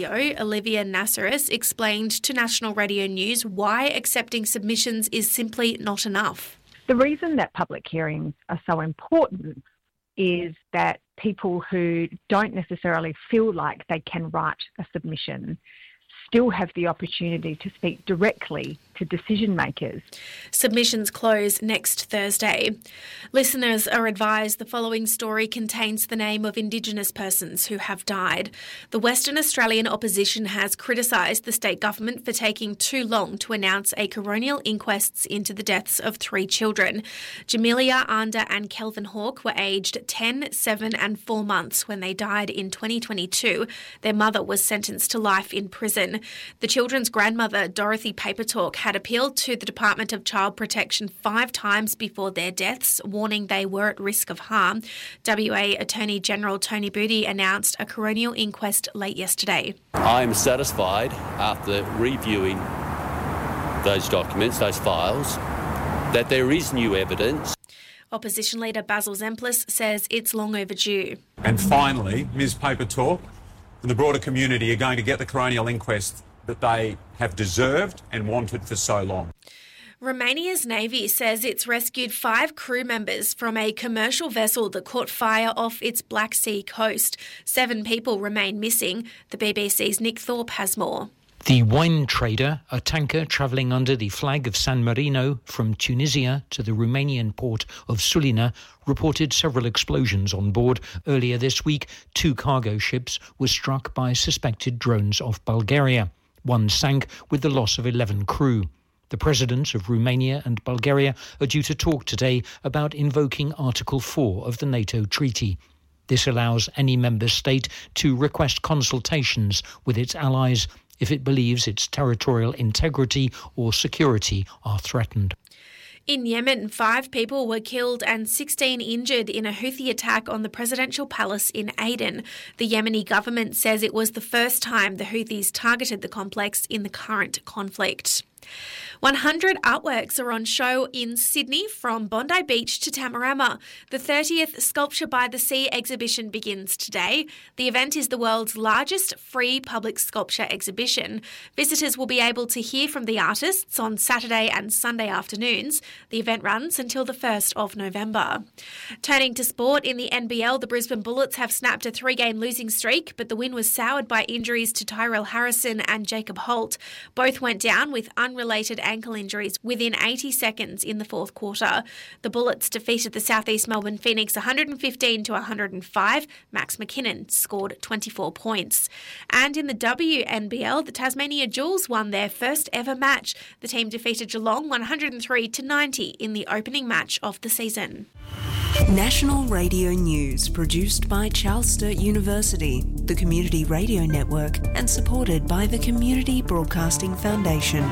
CEO, Olivia Nasseris, explained to National Radio News why accepting submissions is simply not enough. The reason that public hearings are so important is that people who don't necessarily feel like they can write a submission still have the opportunity to speak directly to decision makers. Submissions close next Thursday. Listeners are advised the following story contains the name of Indigenous persons who have died. The Western Australian opposition has criticised the state government for taking too long to announce a coronial inquest into the deaths of 3 children. Jamelia, Anda and Kelvin Hawke were aged 10, 7 and 4 months when they died in 2022. Their mother was sentenced to life in prison. The children's grandmother, Dorothy Papertalk, had appealed to the Department of Child Protection 5 times before their deaths, warning they were at risk of harm. WA Attorney General Tony Budi announced a coronial inquest late yesterday. I am satisfied after reviewing those documents, those files, that there is new evidence. Opposition leader Basil Zemplis says it's long overdue. And finally, Ms Papertalk and the broader community are going to get the coronial inquest that they have deserved and wanted for so long. Romania's Navy says it's rescued 5 crew members from a commercial vessel that caught fire off its Black Sea coast. 7 people remain missing. The BBC's Nick Thorpe has more. The wine trader, a tanker travelling under the flag of San Marino from Tunisia to the Romanian port of Sulina, reported several explosions on board. Earlier this week, 2 cargo ships were struck by suspected drones off Bulgaria. One sank with the loss of 11 crew. The presidents of Romania and Bulgaria are due to talk today about invoking Article 4 of the NATO treaty. This allows any member state to request consultations with its allies if it believes its territorial integrity or security are threatened. In Yemen, 5 people were killed and 16 injured in a Houthi attack on the presidential palace in Aden. The Yemeni government says it was the first time the Houthis targeted the complex in the current conflict. 100 artworks are on show in Sydney from Bondi Beach to Tamarama. The 30th Sculpture by the Sea exhibition begins today. The event is the world's largest free public sculpture exhibition. Visitors will be able to hear from the artists on Saturday and Sunday afternoons. The event runs until the 1st of November. Turning to sport, in the NBL, the Brisbane Bullets have snapped a 3-game losing streak, but the win was soured by injuries to Tyrell Harrison and Jacob Holt. Both went down with unrelated ankle injuries within 80 seconds in the 4th quarter. The Bullets defeated the South East Melbourne Phoenix 115 to 105. Max McKinnon scored 24 points. And in the WNBL, the Tasmania Jewels won their first ever match. The team defeated Geelong 103 to 90 in the opening match of the season. National Radio News, produced by Charles Sturt University, the Community Radio Network, and supported by the Community Broadcasting Foundation.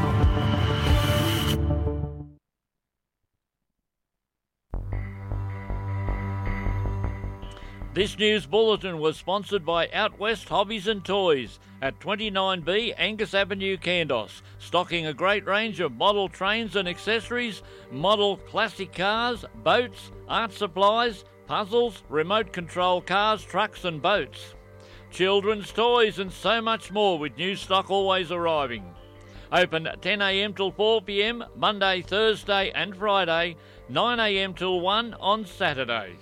This news bulletin was sponsored by Out West Hobbies and Toys at 29B Angus Avenue, Kandos, stocking a great range of model trains and accessories, model classic cars, boats, art supplies, puzzles, remote control cars, trucks and boats, children's toys and so much more, with new stock always arriving. Open 10am till 4pm, Monday, Thursday and Friday, 9am till 1 on Saturdays.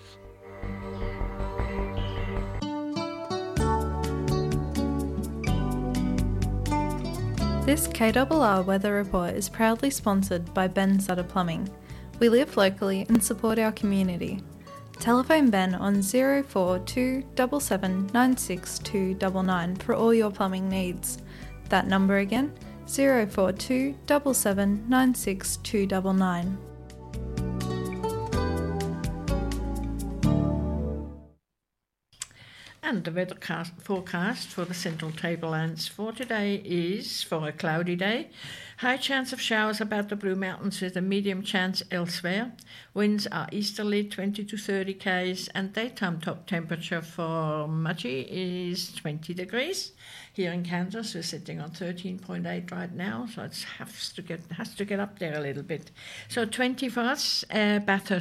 This KRR Weather Report is proudly sponsored by Ben Sutter Plumbing. We live locally and support our community. Telephone Ben on 042 77 96299 for all your plumbing needs. That number again, 042 77 96299. And the weather forecast for the Central Tablelands for today is for a cloudy day. High chance of showers about the Blue Mountains with a medium chance elsewhere. Winds are easterly 20 to 30 k's and daytime top temperature for Mudgee is 20 degrees. Here in Kansas we're sitting on 13.8 right now, so it has to get up there a little bit. So 20 for us, Bathurst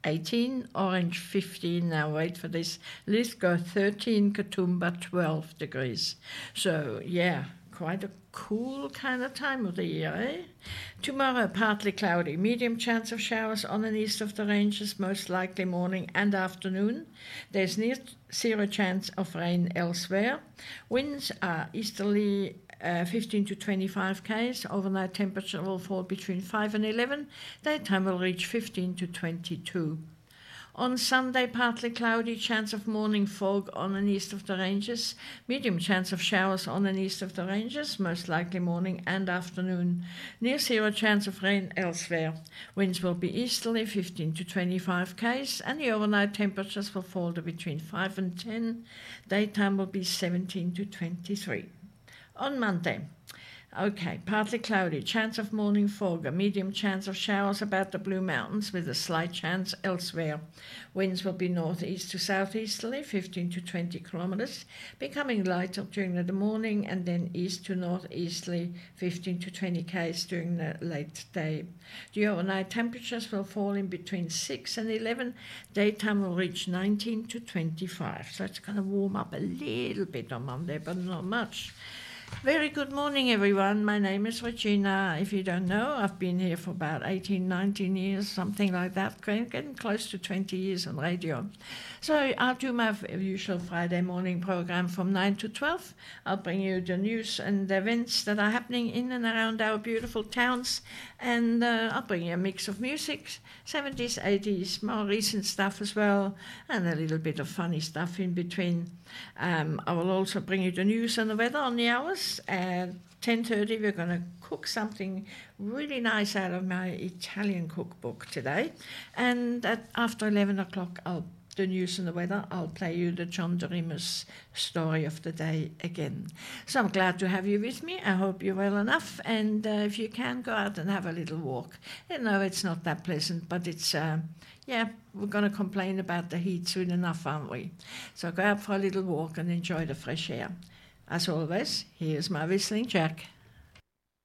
18, Orange 15, now wait for this, Lithgow 13, Katoomba 12 degrees. So, yeah, quite a cool kind of time of the year, eh? Tomorrow, partly cloudy, medium chance of showers on and east of the ranges, most likely morning and afternoon. There's near zero chance of rain elsewhere. Winds are easterly 15 to 25 k's. Overnight temperature will fall between 5 and 11. Daytime will reach 15 to 22. On Sunday, partly cloudy, chance of morning fog on and east of the ranges. Medium chance of showers on and east of the ranges, most likely morning and afternoon. Near zero chance of rain elsewhere. Winds will be easterly, 15 to 25 k's, and the overnight temperatures will fall to between 5 and 10. Daytime will be 17 to 23. On Monday, okay, partly cloudy, chance of morning fog, a medium chance of showers about the Blue Mountains with a slight chance elsewhere. Winds will be northeast to southeasterly, 15 to 20 kilometres, becoming lighter during the morning and then east to northeasterly, 15 to 20 k's during the late day. The overnight temperatures will fall in between 6 and 11. Daytime will reach 19 to 25. So it's going to warm up a little bit on Monday, but not much. Very good morning, everyone. My name is Regina. If you don't know, I've been here for about 18, 19 years, something like that, getting close to 20 years on radio. So I'll do my usual Friday morning program from 9 to 12. I'll bring you the news and the events that are happening in and around our beautiful towns, and I'll bring you a mix of music, 70s, 80s, more recent stuff as well, and a little bit of funny stuff in between. I will also bring you the news and the weather on the hours. At 10:30 we're going to cook something really nice out of my Italian cookbook today, and after 11 o'clock the news and the weather, I'll play you the John Dorimus story of the day again. So I'm glad to have you with me. I hope you're well enough, and if you can, go out and have a little walk. You know, it's not that pleasant, but it's we're going to complain about the heat soon enough, aren't we? So go out for a little walk and enjoy the fresh air. As always, here's my Whistling Jack.